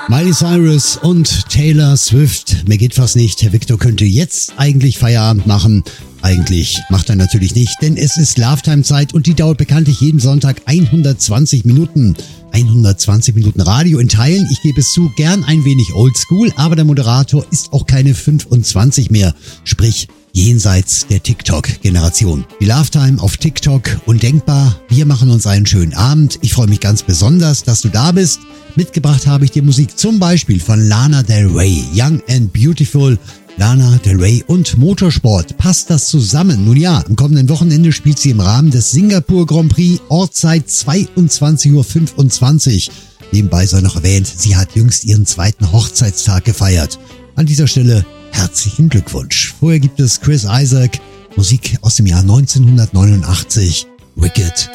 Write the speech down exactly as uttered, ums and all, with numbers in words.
Miley Cyrus und Taylor Swift. Mir geht fast nicht. Herr Victor könnte jetzt eigentlich Feierabend machen. Eigentlich macht er natürlich nicht, denn es ist Love-Time-Zeit und die dauert bekanntlich jeden Sonntag hundertzwanzig Minuten. hundertzwanzig Minuten Radio in Teilen. Ich gebe es zu, gern ein wenig oldschool, aber der Moderator ist auch keine fünfundzwanzig mehr. Sprich, jenseits der TikTok-Generation. Die Love-Time auf TikTok undenkbar. Wir machen uns einen schönen Abend. Ich freue mich ganz besonders, dass du da bist. Mitgebracht habe ich dir Musik zum Beispiel von Lana Del Rey, Young and Beautiful. Lana Del Rey und Motorsport. Passt das zusammen? Nun ja, am kommenden Wochenende spielt sie im Rahmen des Singapur Grand Prix, Ortszeit zweiundzwanzig Uhr fünfundzwanzig. Nebenbei sei noch erwähnt, sie hat jüngst ihren zweiten Hochzeitstag gefeiert. An dieser Stelle herzlichen Glückwunsch. Vorher gibt es Chris Isaak, Musik aus dem Jahr neunzehnhundertneunundachtzig, Wicked